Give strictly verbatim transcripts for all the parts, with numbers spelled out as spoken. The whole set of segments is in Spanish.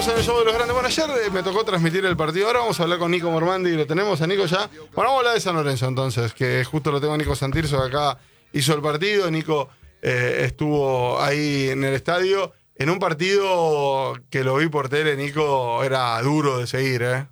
Estamos en el show de los grandes. Bueno, ayer eh, me tocó transmitir el partido. Ahora vamos a hablar con Nico Mormandi. Lo tenemos a Nico ya. Bueno, vamos a hablar de San Lorenzo entonces, que justo lo tengo a Nico Santirso, que acá hizo el partido. Nico eh, estuvo ahí en el estadio. En un partido que lo vi por tele, Nico, era duro de seguir, ¿eh?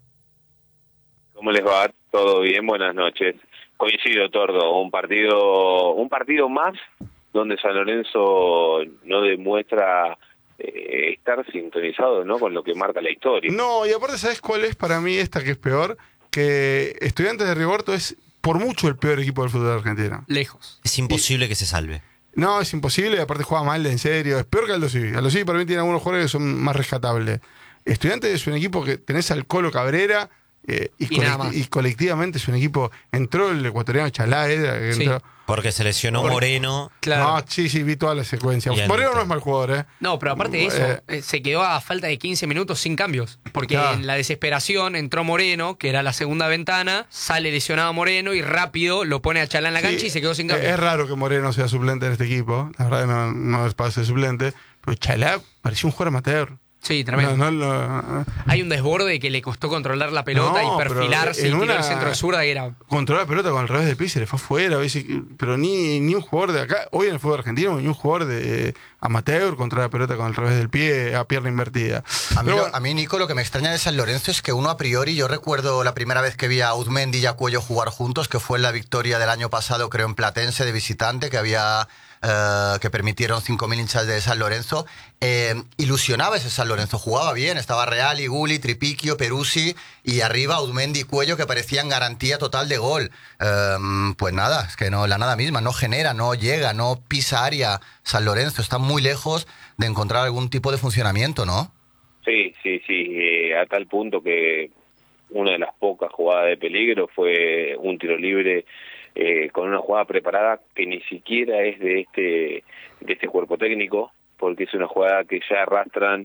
¿Cómo les va? ¿Todo bien? Buenas noches. Coincido, Tordo. Un partido, un partido más donde San Lorenzo no demuestra eh, estar sintonizado, ¿no?, con lo que marca la historia. No, y aparte, ¿sabes cuál es para mí esta que es peor? Que Estudiantes de Rigoberto es por mucho el peor equipo del fútbol argentino. Lejos. Es imposible y... que se salve. No, es imposible, aparte juega mal, en serio. Es peor que Aldo Civi. Aldo Civi para mí tiene algunos jugadores que son más rescatables. Estudiantes es un equipo que tenés al Colo Cabrera eh, y, y, colect y colectivamente es un equipo. Entró el ecuatoriano Chalá, eh, sí. entró, porque se lesionó Porque, Moreno. Claro. No, sí, sí, vi toda la secuencia. Moreno no es mal jugador, ¿eh? No, pero aparte de eso, eh, se quedó a falta de quince minutos sin cambios. Porque claro. en la desesperación entró Moreno, que era la segunda ventana, sale lesionado Moreno y rápido lo pone a Chalá en la cancha sí, y se quedó sin cambios. Es raro que Moreno sea suplente en este equipo. La verdad que no, no es para ser suplente. Pero Chalá parecía un jugador amateur. Sí, tremendo. No, no, no. Hay un desborde que le costó controlar la pelota no, y perfilarse y tirar el centro de zurda y era... Controlar la pelota con el revés del pie se le fue afuera. Pero ni, ni un jugador de acá, hoy en el fútbol argentino, ni un jugador de amateur controla la pelota con el revés del pie a pierna invertida. A mí, pero, lo, a mí, Nico, lo que me extraña de San Lorenzo es que uno a priori, yo recuerdo la primera vez que vi a Uzmendi y a Cuello jugar juntos, que fue en la victoria del año pasado, creo, en Platense de visitante, que había... Uh, que permitieron cinco mil hinchas de San Lorenzo, eh, ilusionaba ese San Lorenzo, jugaba bien, estaba Reali, Gulli, Tripiquio, Peruzzi y arriba Uzmendi y Cuello que parecían garantía total de gol. Uh, pues nada, es que no, la nada misma, no genera, no llega, no pisa área. San Lorenzo está muy lejos de encontrar algún tipo de funcionamiento, ¿no? Sí, sí, sí, eh, a tal punto que una de las pocas jugadas de peligro fue un tiro libre Eh, con una jugada preparada que ni siquiera es de este de este cuerpo técnico, porque es una jugada que ya arrastran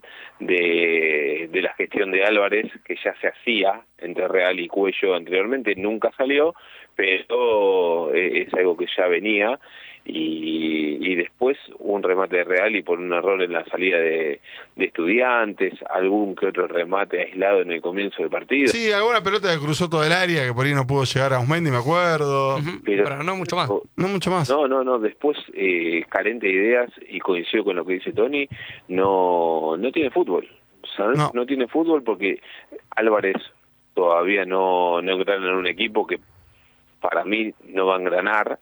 de, de la gestión de Álvarez, que ya se hacía entre Real y Cuello anteriormente, nunca salió, pero eh, es algo que ya venía, y, y después un remate de Real y por un error en la salida de, de Estudiantes, algún que otro remate aislado en el comienzo del partido. Sí, alguna pelota que cruzó todo el área, que por ahí no pudo llegar a Uzmendi, me acuerdo. Uh-huh. pero, pero no mucho más. No mucho más. No, no, no, después eh, carente de ideas, y coincido con lo que dice Tony, no, no tiene fútbol. ¿Sabes? No. no tiene fútbol porque Álvarez todavía no, no engrana en un equipo que para mí no va a engranar,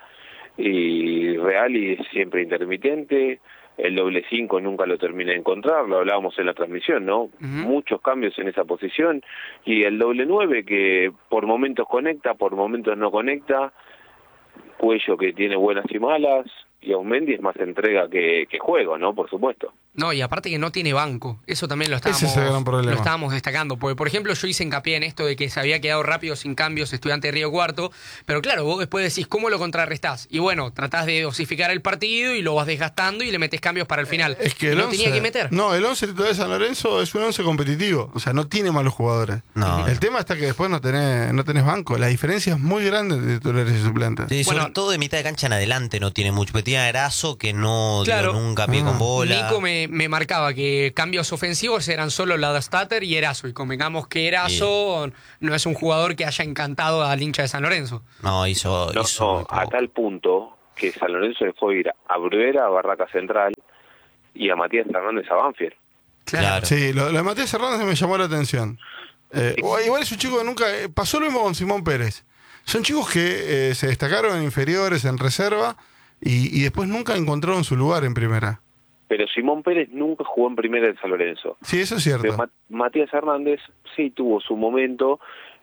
y Reali es siempre intermitente, el doble cinco nunca lo termina de encontrar, lo hablábamos en la transmisión, ¿no? Uh-huh. Muchos cambios en esa posición, y el doble nueve que por momentos conecta, por momentos no conecta, Cuello que tiene buenas y malas, y a Uzmendi es más entrega que, que juego, ¿no? Por supuesto. No, y aparte que no tiene banco, eso también lo estábamos, Ese es el gran problema. Lo estábamos destacando, porque por ejemplo yo hice hincapié en esto de que se había quedado rápido sin cambios Estudiante de Río Cuarto, pero claro, vos después decís, ¿cómo lo contrarrestás? Y bueno, tratás de dosificar el partido y lo vas desgastando y le metes cambios para el final. Es que el no once, tenía que meter. No, el once de San Lorenzo es un once competitivo, o sea, no tiene malos jugadores. No. El tema está que después no tenés, no tenés banco, la diferencia es muy grande de titulares y suplentes. Sí, sobre bueno, todo de mitad de cancha en adelante no tiene mucho, porque tiene a Erazo que no claro, dio nunca pie ah. con bola. Nico me, me marcaba que cambios ofensivos eran solo Ladastater y Erazo, y convengamos que Erazo sí. no es un jugador que haya encantado al hincha de San Lorenzo. No, hizo... No, hizo no a tal punto que San Lorenzo dejó ir a Bruera, a Barraca Central, y a Matías Hernández a Banfield. Claro. Sí, lo, lo de Matías Hernández me llamó la atención. Eh, igual es un chico que nunca... Eh, pasó lo mismo con Simón Pérez. Son chicos que eh, se destacaron en inferiores, en reserva, y, y después nunca encontraron su lugar en primera. Pero Simón Pérez nunca jugó en primera de San Lorenzo. Sí, eso es cierto. Pero Ma- Matías Hernández sí tuvo su momento,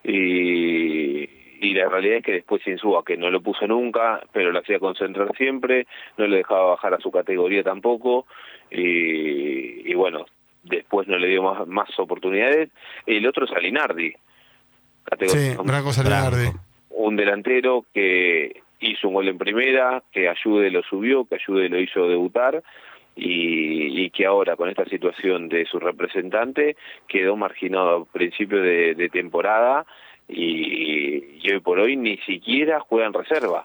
y, y la realidad es que después Insúa, que no lo puso nunca, pero lo hacía concentrar siempre, no le dejaba bajar a su categoría tampoco, y, y bueno, después no le dio más, más oportunidades. El otro es Alinardi. Sí, Branco Salinardi. Un delantero que hizo un gol en primera, que Ayude lo subió, que Ayude lo hizo debutar, y, y que ahora con esta situación de su representante quedó marginado a principio de, de temporada, y, y hoy por hoy ni siquiera juega en reserva.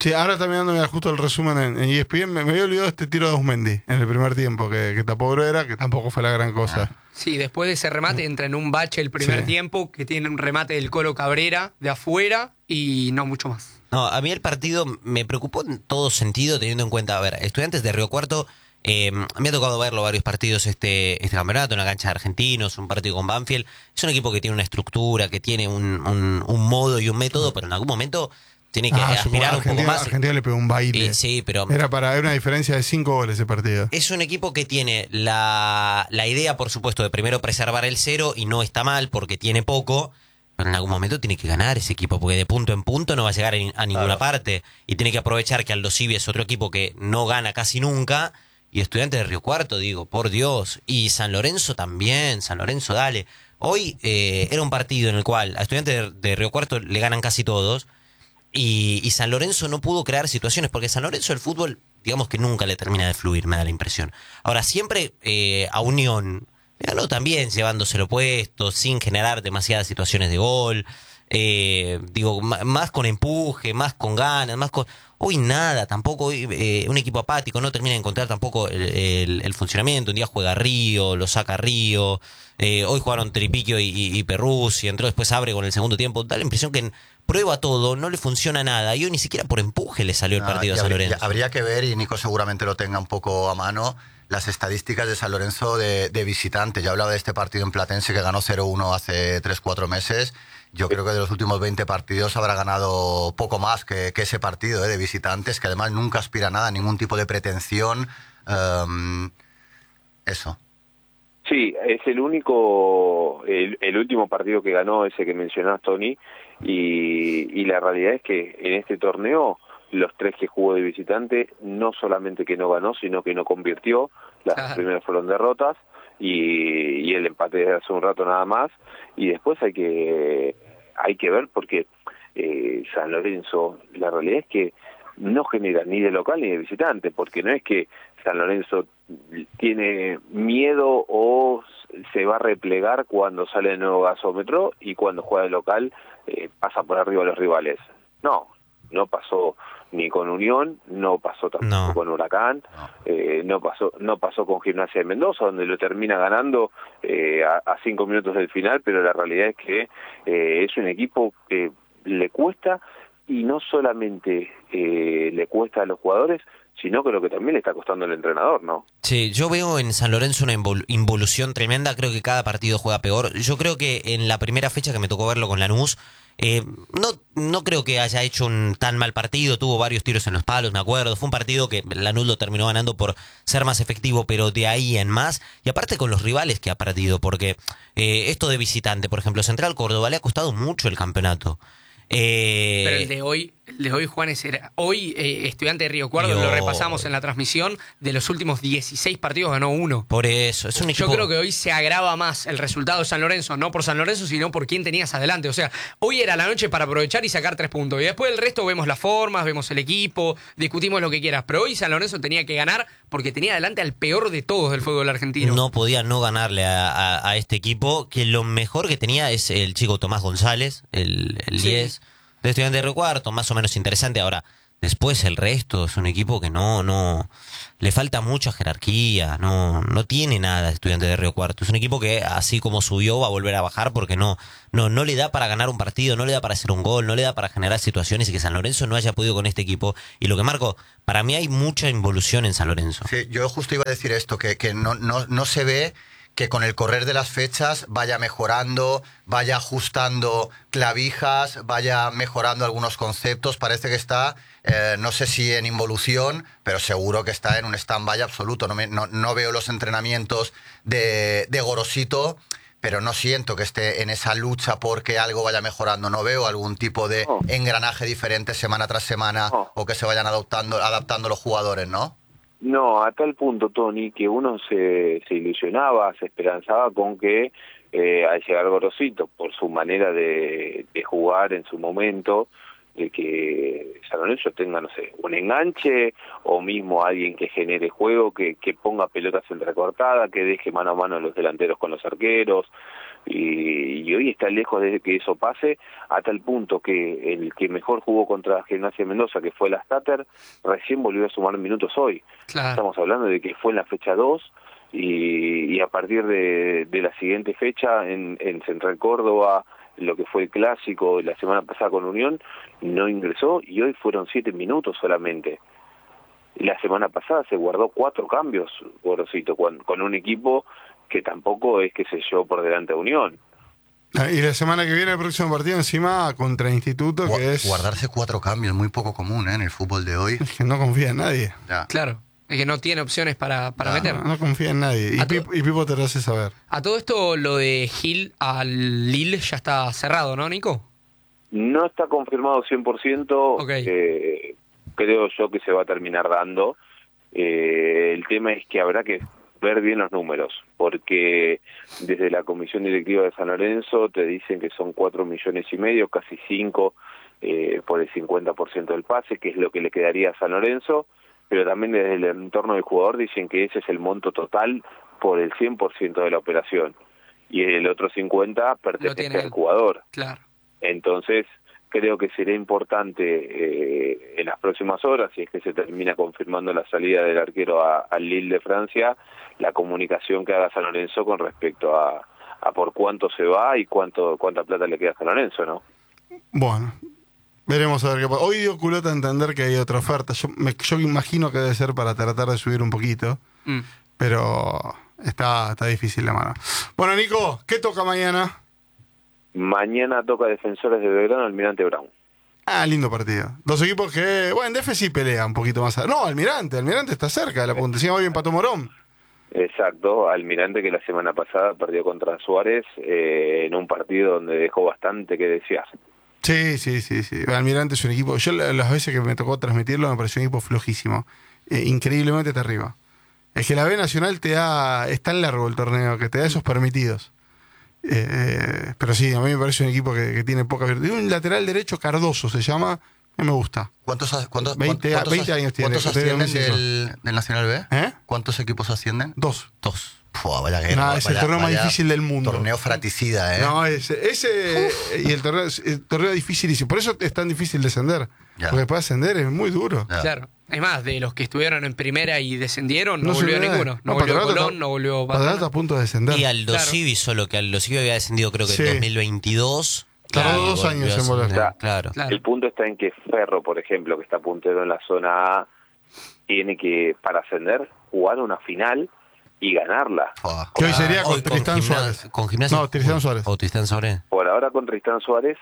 Sí, ahora está mirando justo el resumen en, en E S P N. Me, me había olvidado este tiro de Uzmendi en el primer tiempo, que, que tapó Bruera, que tampoco fue la gran cosa. Sí, después de ese remate entra en un bache el primer Sí. tiempo, que tiene un remate del Colo Cabrera de afuera y no mucho más. No, a mí el partido me preocupó en todo sentido, teniendo en cuenta, a ver, Estudiantes de Río Cuarto, eh, me ha tocado verlo varios partidos este, este campeonato, en la cancha de Argentinos, un partido con Banfield. Es un equipo que tiene una estructura, que tiene un, un, un modo y un método, pero en algún momento tiene que Ah, aspirar un poco Argentina, más. Argentina le pegó un baile. Eh, sí, pero Era para era una diferencia de cinco goles ese partido. es un equipo que tiene la, la idea, por supuesto, de primero preservar el cero, y no está mal porque tiene poco, pero en algún momento tiene que ganar ese equipo, porque de punto en punto no va a llegar a ninguna parte, y tiene que aprovechar que Aldo Civi es otro equipo que no gana casi nunca, y Estudiantes de Río Cuarto, digo, por Dios, y San Lorenzo también, San Lorenzo, dale. Hoy eh, era un partido en el cual a Estudiantes de, de Río Cuarto le ganan casi todos, y, y San Lorenzo no pudo crear situaciones, porque San Lorenzo el fútbol, digamos que nunca le termina de fluir, me da la impresión. Ahora, siempre eh, a Unión le ganó también llevándoselo puesto, sin generar demasiadas situaciones de gol, eh, digo, más con empuje, más con ganas, más con... Hoy nada, tampoco, hoy, eh, un equipo apático, no termina de encontrar tampoco el, el, el funcionamiento. Un día juega Río, lo saca Río, eh, hoy jugaron Tripiquio y, y, y Perruz, y entró después Abre con el segundo tiempo. Da la impresión que prueba todo, no le funciona nada, y hoy ni siquiera por empuje le salió el partido Ah, a San habría, Lorenzo. habría que ver, y Nico seguramente lo tenga un poco a mano, las estadísticas de San Lorenzo de, de visitante. Ya hablaba de este partido en Platense que ganó cero uno hace tres cuatro meses. Yo creo que de los últimos veinte partidos habrá ganado poco más que, que ese partido eh, de visitantes, que además nunca aspira a nada, ningún tipo de pretensión. Um, eso. Sí, es el único, el, el último partido que ganó, ese que mencionás, Tony, y, y la realidad es que en este torneo, los tres que jugó de visitante, no solamente que no ganó, sino que no convirtió. Las Claro. primeras fueron derrotas, y, y el empate de hace un rato nada más, y después hay que hay que ver porque eh, San Lorenzo, la realidad es que no genera ni de local ni de visitante, porque no es que San Lorenzo tiene miedo o se va a replegar cuando sale el nuevo gasómetro, y cuando juega de local eh, pasa por arriba a los rivales. No, no pasó ni con Unión, no pasó tampoco No. con Huracán, eh, no pasó no pasó con Gimnasia de Mendoza, donde lo termina ganando eh, a, a cinco minutos del final, pero la realidad es que eh, es un equipo que le cuesta, y no solamente eh, le cuesta a los jugadores, sino que lo que también le está costando al entrenador, ¿no? Sí, yo veo en San Lorenzo una invol- involución tremenda, creo que cada partido juega peor. Yo creo que en la primera fecha que me tocó verlo con Lanús, eh, no, no creo que haya hecho un tan mal partido, tuvo varios tiros en los palos, me acuerdo, fue un partido que Lanús lo terminó ganando por ser más efectivo, pero de ahí en más, y aparte con los rivales que ha perdido, porque eh, esto de visitante, por ejemplo, Central Córdoba le ha costado mucho el campeonato. Eh, Pero el de hoy, el de hoy, Juanes, era hoy eh, Estudiante de Río Cuarto, Dios. lo repasamos en la transmisión, de los últimos dieciséis partidos ganó uno. Por eso, es un equipo... Yo creo que hoy se agrava más el resultado de San Lorenzo, no por San Lorenzo, sino por quién tenías adelante. O sea, hoy era la noche para aprovechar y sacar tres puntos. Y después el resto vemos las formas, vemos el equipo, discutimos lo que quieras. Pero hoy San Lorenzo tenía que ganar porque tenía adelante al peor de todos del fútbol argentino. No podía no ganarle a, a- a este equipo, que lo mejor que tenía es el chico Tomás González, el, el Sí. diez de Estudiante de Río Cuarto, más o menos interesante. Ahora, después el resto es un equipo que no, no, le falta mucha jerarquía, no, no tiene nada Estudiante de Río Cuarto. Es un equipo que así como subió va a volver a bajar, porque no, no, no le da para ganar un partido, no le da para hacer un gol, no le da para generar situaciones, y que San Lorenzo no haya podido con este equipo. Y lo que marco, para mí hay mucha involución en San Lorenzo. Sí, yo justo iba a decir esto, que, que no, no, no se ve que con el correr de las fechas vaya mejorando, vaya ajustando clavijas, vaya mejorando algunos conceptos. Parece que está, eh, no sé si en involución, pero seguro que está en un stand-by absoluto. No, me- no, no veo los entrenamientos de, de Gorosito, pero no siento que esté en esa lucha porque algo vaya mejorando. No veo algún tipo de Oh. engranaje diferente semana tras semana Oh. o que se vayan adaptando, adaptando los jugadores, ¿no? No, a tal punto, Tony, que uno se, se ilusionaba, se esperanzaba con que eh, al llegar Gorosito, por su manera de, de jugar en su momento, de que San Lorenzo tenga, no sé, un enganche o mismo alguien que genere juego, que, que ponga pelotas entrecortadas, que deje mano a mano los delanteros con los arqueros, y, y hoy está lejos de que eso pase, a tal punto que el que mejor jugó contra Gimnasia Mendoza, que fue la Stater, recién volvió a sumar minutos hoy. Claro. Estamos hablando de que fue en la fecha dos, y, y a partir de, de la siguiente fecha en, en Central Córdoba, lo que fue el clásico la semana pasada con Unión, no ingresó y hoy fueron siete minutos solamente. La semana pasada se guardó cuatro cambios, Gorosito, con, con un equipo que tampoco es que se llevó por delante a Unión. Y la semana que viene el próximo partido encima contra Instituto, Gu- que es... Guardarse cuatro cambios, muy poco común, ¿eh? En el fútbol de hoy. Es que no confía en nadie. Ya. Claro, es que no tiene opciones para, para No, meter. No, no confía en nadie. Y, A to- Pipo, y Pipo te lo hace saber. A todo esto, lo de Gil al Lille ya está cerrado, ¿no, Nico? No está confirmado cien por ciento, Ok. eh, creo yo que se va a terminar dando. Eh, el tema es que habrá que ver bien los números, porque desde la Comisión Directiva de San Lorenzo te dicen que son cuatro millones y medio, casi cinco eh, por el cincuenta por ciento del pase, que es lo que le quedaría a San Lorenzo, pero también desde el entorno del jugador dicen que ese es el monto total por el cien por ciento de la operación, y el otro cincuenta por ciento Lo tiene pertenece al él. jugador. Claro. Entonces, creo que será importante eh, en las próximas horas, si es que se termina confirmando la salida del arquero a- al Lille de Francia, la comunicación que haga San Lorenzo con respecto a, a por cuánto se va y cuánto cuánta plata le queda a San Lorenzo, ¿no? Bueno, veremos a ver qué pasa. Hoy dio culota a entender que hay otra oferta. Yo, me, yo imagino que debe ser para tratar de subir un poquito, Mm. pero está, está difícil la mano. Bueno, Nico, ¿qué toca mañana? Mañana toca Defensores de Belgrano, Almirante Brown. Ah, lindo partido. Dos equipos que, bueno, en D F sí pelea un poquito más. a- No, Almirante, Almirante está cerca de la punta. Encima hoy empató Morón. Exacto, Almirante que la semana pasada perdió contra Suárez eh, en un partido donde dejó bastante que desear. Sí, sí, sí, sí. Almirante es un equipo. Yo la- las veces que me tocó transmitirlo me pareció un equipo flojísimo. Eh, increíblemente está arriba. Es que la B Nacional te da. Es tan largo el torneo que te da esos permitidos. Eh, pero sí, a mí me parece un equipo que, que tiene poca virtud. Tiene un lateral derecho, Cardoso se llama. A mí me gusta. ¿Cuántos, a- cuántos, veinte cuántos, veinte años tiene, ¿Cuántos que te diga ascienden un del, del Nacional B? ¿Eh? ¿Cuántos equipos ascienden? Dos. Dos. Pua, vaya guerra, Nah, es el vaya- torneo más vaya difícil del mundo. Torneo fratricida, ¿eh? No, ese, ese y el torneo, el torneo dificilísimo. Por eso es tan difícil descender. Ya. Porque para ascender es muy duro. Ya. Claro. Es más, de los que estuvieron en primera y descendieron, no, No se volvió olvida ninguno. nadie. No, No, volvió Patronato Colón, está- no volvió Patronato Patronato. a punto de descender. Y Aldo Claro. Civi, solo que Aldo Civi había descendido creo que Sí. en dos mil veintidós. Tardó Claro, dos volvió años a en volver. ascender, Claro. Claro. El punto está en que Ferro, por ejemplo, que está puntero en la zona A, tiene que, para ascender, jugar una final y ganarla. Pua. Que hoy sería con Hoy Tristán Gimna- Suárez. Con Gimnasia. No, Tristán Suárez. O Tristán Suárez. Por ahora con Tristán Suárez,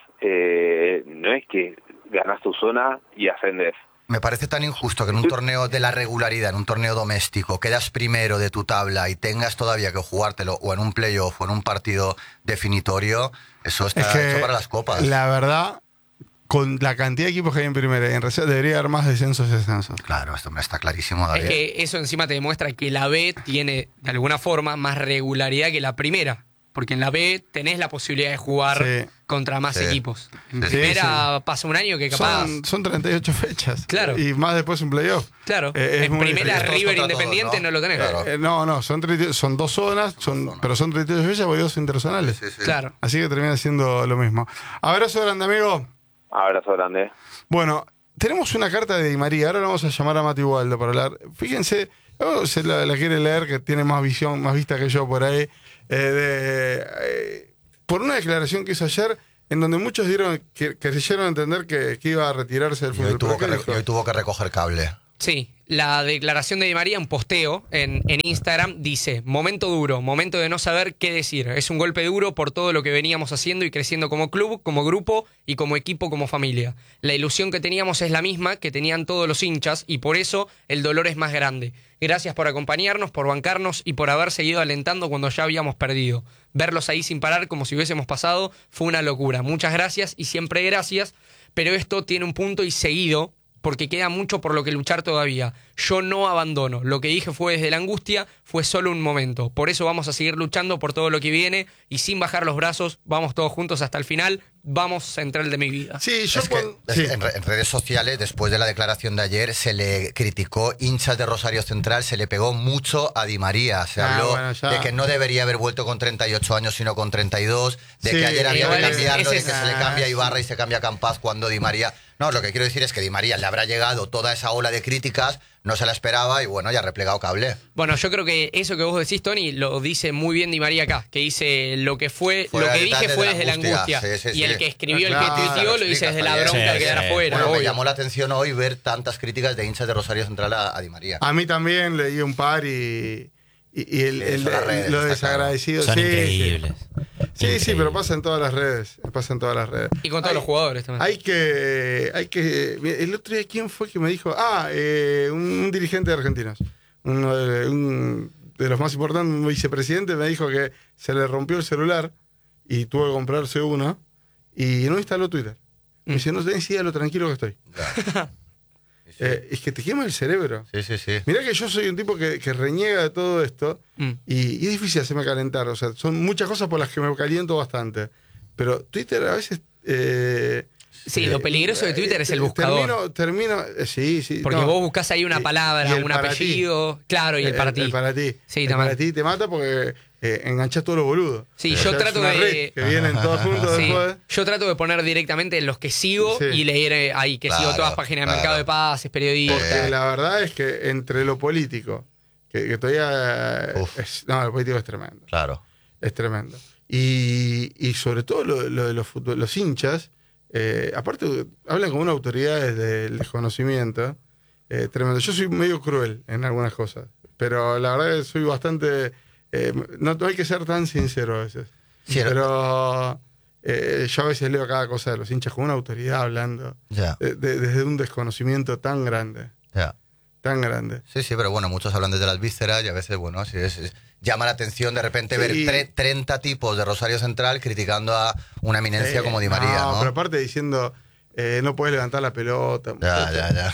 eh, no es que ganás tu zona y ascendés. Me parece tan injusto que en un torneo de la regularidad, en un torneo doméstico, quedas primero de tu tabla y tengas todavía que jugártelo o en un playoff o en un partido definitorio. Eso está Es que hecho para las copas. la verdad, con la cantidad de equipos que hay en primera y en reserva, debería haber más descensos y descensos. Claro, esto me está clarísimo, David. Es que eso encima te demuestra que la B tiene, de alguna forma, más regularidad que la primera. Porque en la B tenés la posibilidad de jugar Sí. contra más Sí. equipos. En Sí, primera pasa un año que capaz... Son, son treinta y ocho fechas. Claro. Y más después un playoff. Claro, Eh, es en muy primera difícil. River Todos contra Independiente todos, no, ¿no? lo tenés. Claro. Eh, no, no, son, treinta son dos zonas, son, zonas. pero son treinta y ocho fechas y dos interzonales. Sí, sí. Claro. Así que termina siendo lo mismo. Abrazo grande, amigo. Abrazo grande. Bueno, tenemos una carta de Di María. Ahora la vamos a llamar a Mati Waldo para hablar. Fíjense, oh, se la, la quiere leer, que tiene más visión, más vista que yo por ahí. eh, de, eh, por una declaración que hizo ayer, en donde muchos dieron que, que creyeron entender que, que iba a retirarse del Y fútbol. hoy, tuvo ¿Pero que, qué re- dijo? y hoy tuvo que recoger cable. Sí, la declaración de Di María, un posteo en, en Instagram, dice: momento duro, momento de no saber qué decir. Es un golpe duro por todo lo que veníamos haciendo y creciendo como club, como grupo y como equipo, como familia. La ilusión que teníamos es la misma que tenían todos los hinchas y por eso el dolor es más grande. Gracias por acompañarnos, por bancarnos y por haber seguido alentando cuando ya habíamos perdido. Verlos ahí sin parar como si hubiésemos pasado fue una locura. Muchas gracias y siempre gracias, pero esto tiene un punto y seguido, porque queda mucho por lo que luchar todavía. yo no abandono. Lo que dije fue desde la angustia, fue solo un momento. Por eso vamos a seguir luchando por todo lo que viene y sin bajar los brazos, vamos todos juntos hasta el final. Vamos, Central de mi vida. Sí, yo Es que, puedo- es sí. que en, re- en redes sociales, después de la declaración de ayer, se le criticó, hinchas de Rosario Central, se le pegó mucho a Di María. Se Ah, habló bueno, ya. de que no debería haber vuelto con treinta y ocho años, sino con treinta y dos, de Sí, que ayer había igual que ese- cambiarlo, de que ese se le es- cambia a ah, Ibarra y se cambia a Campaz cuando Di María... No, lo que quiero decir es que Di María le habrá llegado toda esa ola de críticas, no se la esperaba y bueno, ya ha replegado cable. Bueno, yo creo que eso que vos decís, Tony, lo dice muy bien Di María acá, que dice lo que fue, Fue lo que desde dije la fue desde la angustia. angustia. Sí, sí, y el sí. que escribió, el Claro, que tuiteó, lo dice explica desde la bien. bronca Sí, de quedar sí. afuera. Bueno, me obvio. llamó la atención hoy ver tantas críticas de hinchas de Rosario Central a, a Di María. A mí también leí un par y, y, y el, Sí, el- son las redes, lo está desagradecido. Son sí, increíbles. Sí, sí, sí, Increíble. pero pasa en todas las redes. Pasa en todas las redes. Y con todos Hay- los jugadores también. Hay que, hay que. El otro día, ¿quién fue que me dijo? Ah, eh, un, un dirigente de Argentinos. Uno de, un, de los más importantes, un vicepresidente, me dijo que se le rompió el celular y tuvo que comprarse uno y no instaló Twitter. Me dice, no tenés idea de lo tranquilo que estoy. Eh, es que te quema el cerebro. Sí, sí, sí. Mirá que yo soy un tipo que, que reniega de todo esto Mm. y, y es difícil hacerme calentar. O sea, son muchas cosas por las que me caliento bastante. Pero Twitter a veces. eh, Sí, lo peligroso de Twitter eh, es el buscador. Termino, termino eh, sí, sí. Porque no. vos buscás ahí una Y- palabra, y el un para apellido. Claro, y el, para ti. El para ti. Sí, el también. para ti te mata porque eh, enganchás todos los boludos. Sí, O yo sea, es trato una de- red que vienen todos juntos Sí, después. yo trato de poner directamente los que sigo Sí. y leer eh, ahí, que Claro, sigo todas las páginas de claro. Mercado de Pases, periodistas. Porque la verdad es que entre lo político, que, que todavía. Uf. Es, no, lo político es tremendo. Claro. Es tremendo. Y, y sobre todo lo, lo de los, futbol- los hinchas, eh, aparte hablan con una autoridad desde el desconocimiento, eh, tremendo. Yo soy medio cruel en algunas cosas, pero la verdad que soy bastante... eh, no, no hay que ser tan sincero a veces. Sí, pero eh, yo a veces leo cada cosa de los hinchas con una autoridad hablando, Ya, de- de- desde un desconocimiento tan grande, ya. tan grande. Sí, sí, pero bueno, muchos hablan desde las vísceras y a veces, bueno, sí, es, es- llama la atención de repente Sí. ver tre- treinta tipos de Rosario Central criticando a una eminencia Eh, como Di María, ¿no? pero aparte diciendo, eh, no puedes levantar la pelota. Ya, ya, ya.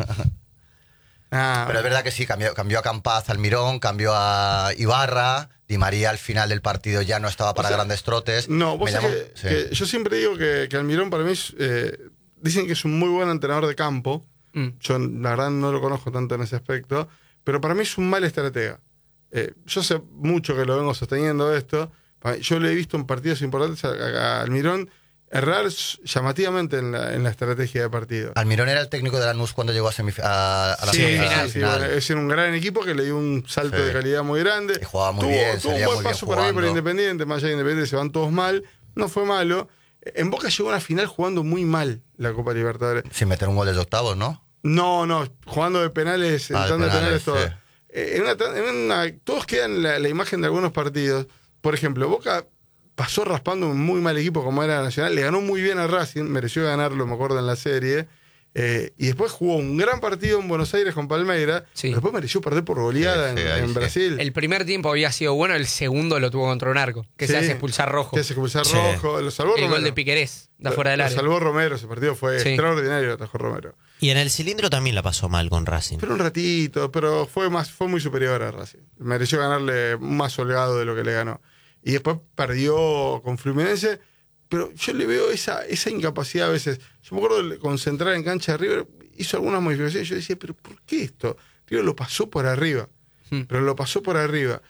Ah, Pero es verdad que sí, cambió, cambió a Campaz, Almirón, cambió a Ibarra, Di María al final del partido ya no estaba para O sea, grandes trotes. No, vos Me sabés llamó- que, sí. que yo siempre digo que, que Almirón para mí es, eh, dicen que es un muy buen entrenador de campo. Mm. Yo la verdad no lo conozco tanto en ese aspecto, pero para mí es un mal estratega. Eh, yo sé mucho que lo vengo sosteniendo esto. Pa- Yo le he visto en partidos importantes a, a Almirón errar s- llamativamente en la, en la estrategia de partido. Almirón era el técnico de Lanús cuando llegó a, semif- a, a la Sí, semifinal. sí, sí, bueno, es un gran equipo que le dio un salto Sí. de calidad muy grande. Y jugaba muy tuvo, bien, tuvo un salía buen muy bien paso para mí por jugando. Independiente, más allá de Independiente se van todos mal. No fue malo. En Boca llegó a una final jugando muy mal la Copa Libertadores. Sin meter un gol desde octavos, ¿no? No, no, jugando de penales, Ah, de entrando de penales, penales, todo. sí. Eh, en una tra- en una- todos quedan la, la imagen de algunos partidos. Por ejemplo, Boca pasó raspando un muy mal equipo como era Nacional, le ganó muy bien a Racing, mereció ganarlo, me acuerdo, en la serie. Eh, y después jugó un gran partido en Buenos Aires con Palmeiras, Sí. pero después mereció perder por goleada Sí, sí, en, ahí en sí. Brasil. El primer tiempo había sido bueno, el segundo lo tuvo contra un arco, que Sí. se hace expulsar rojo. Que hace expulsar Sí. rojo, lo salvó El Romero. gol de Piquerés, de afuera del Lo área. salvó Romero, ese partido fue Sí. extraordinario, lo atajó Romero. Y en el cilindro también la pasó mal con Racing. Pero un ratito, pero fue más fue muy superior a Racing. Mereció ganarle más holgado de lo que le ganó. Y después perdió con Fluminense, pero yo le veo esa, esa incapacidad a veces. Yo me acuerdo de concentrar en cancha de River, hizo algunas modificaciones, yo decía, pero ¿por qué esto? River lo pasó por arriba, Hmm. pero lo pasó por arriba.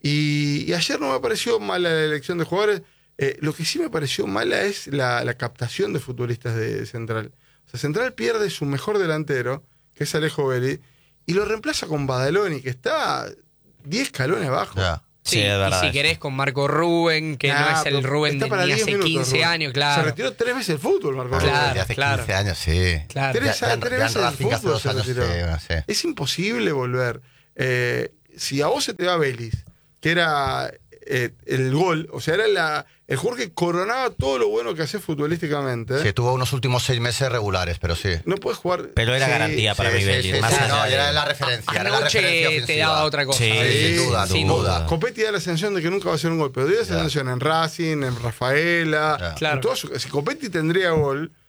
Y, y ayer no me pareció mala la elección de jugadores, eh, lo que sí me pareció mala es la, la captación de futbolistas de Central. O sea, Central pierde su mejor delantero, que es Alejo Vélez, y lo reemplaza con Badaloni, que está diez escalones abajo. Ya. Sí, Sí, es verdad y si eso. querés con Marco Rubén, que Nah, no es el pero Rubén está de para ni diez hace minutos, quince Rubén. años, claro. Se retiró tres veces el fútbol, Marco Claro. Rubén. Desde hace claro. quince años, sí. Claro. Tres, Ya- ya- tres ya veces en el Racing hace fútbol dos se años, retiró. sí, bueno, sí. Es imposible volver. Eh, si a vos se te da Vélez, que era eh, el gol, o sea, era la, el jugador que coronaba todo lo bueno que hace futbolísticamente. Sí, tuvo unos últimos seis meses regulares, pero sí. No puedes jugar. Pero era Sí, garantía para Sí, mí, sí, Vélez. sí, más sí, allá no, de- era la referencia, era la referencia Anoche te ofensiva. daba otra cosa. Sí, sin duda, sin sin duda. duda. Copetti da la sensación de que nunca va a ser un gol, pero dio la Ya. sensación en Racing, en Rafaela. Ya. Claro. en todo su- si Copetti tendría gol,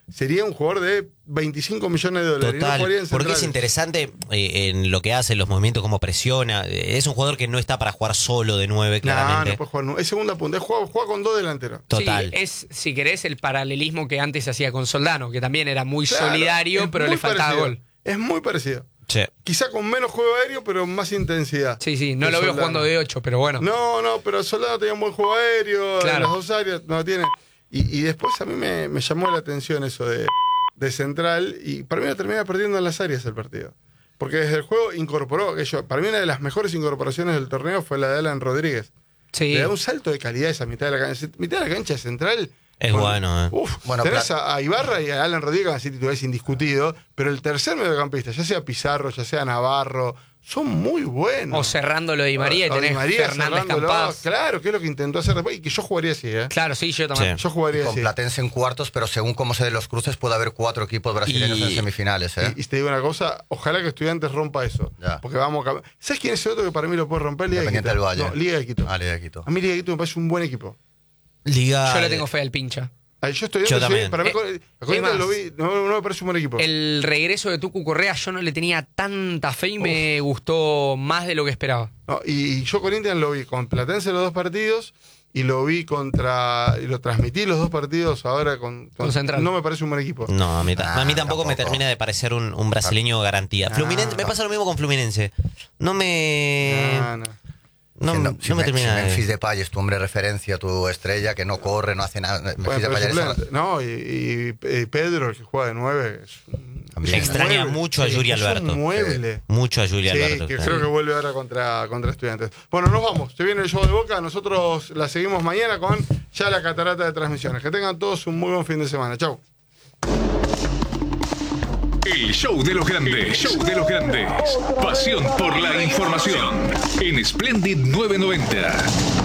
sería un jugador de veinticinco millones de dólares. Total, y no jugaría en porque centrales. es interesante eh, en lo que hace, los movimientos, cómo presiona. Es un jugador que no está para jugar solo de nueve, No, claramente. no puede jugar. no. Es segunda punta. Es juega, juega con dos delanteros. Total. Sí, es, si querés, el paralelismo que antes se hacía con Soldano, que también era muy Claro, solidario, es pero muy le faltaba parecido. gol. Es muy parecido. Sí. Quizá con menos juego aéreo, pero más intensidad. Sí, sí, no que lo veo Soldano. jugando de ocho, pero bueno. No, no, pero Soldado tenía un buen juego aéreo, Claro. en las dos áreas, no tiene. Y, y después a mí me, me llamó la atención eso de, de central, y para mí lo termina perdiendo en las áreas el partido. Porque desde el juego incorporó, que yo, para mí una de las mejores incorporaciones del torneo fue la de Alan Rodríguez. Sí. Le da un salto de calidad a esa mitad de la cancha. Mitad de la cancha central. Es con- bueno, eh. Uf, Bueno, tenés pla- a, a Ibarra y a Alan Rodríguez, que van a ser titulares indiscutidos, pero el tercer mediocampista, ya sea Pizarro, ya sea Navarro, son muy buenos. O cerrando lo de Di María y O- o Di tenés María Fernández cerrándolo, Campás. Claro, que es lo que intentó hacer después. Y que yo jugaría así, ¿eh? Claro, sí, yo también. Sí. Yo jugaría Con así. Platense en cuartos, pero según cómo se den los cruces, puede haber cuatro equipos brasileños Y- en semifinales. ¿eh? Y, y te digo una cosa, ojalá que Estudiantes rompa eso. Ya. Porque vamos a cam- ¿Sabes quién es el otro que para mí lo puede romper? Liga de Independiente Quito. del Valle. No, Liga de Quito. Ah, Liga de Quito. A mí Liga de Quito me parece un buen equipo. Liga. Yo le tengo fe al pincha. Ah, Yo estoy Yo viendo, sí, también. para mí, Eh, con- es Corinthians más, lo vi, no, no me parece un buen equipo. El regreso de Tucu Correa yo no le tenía tanta fe y me gustó más de lo que esperaba. No, y, y yo Corinthians lo vi con Platense los dos partidos y lo vi contra. Y lo transmití los dos partidos ahora con. Con Central. No me parece un buen equipo. No, a mí, ta- Ah, a mí tampoco, me tampoco. termina de parecer un, un brasileño garantía. Ah. Fluminense, me pasa lo mismo con Fluminense. No me. No, no. No, Si no si me Me- termina si de. Memphis Depay es tu hombre de referencia, tu estrella, que no corre, no hace nada. Memphis Bueno, pero Depay es- suplente. No, y, y- y Pedro, el que juega de nueve. Es un- También. es un Extraña mueble. mucho a Sí, Yuri es un Alberto. mueble. Mucho a Yuri Sí, Alberto. que claro. creo que vuelve ahora contra, contra Estudiantes. Bueno, nos vamos. Se viene el show de Boca. Nosotros la seguimos mañana con ya la catarata de transmisiones. Que tengan todos un muy buen fin de semana. Chau. El show de los grandes. Show de los grandes. Pasión por la información. En Splendid novecientos noventa.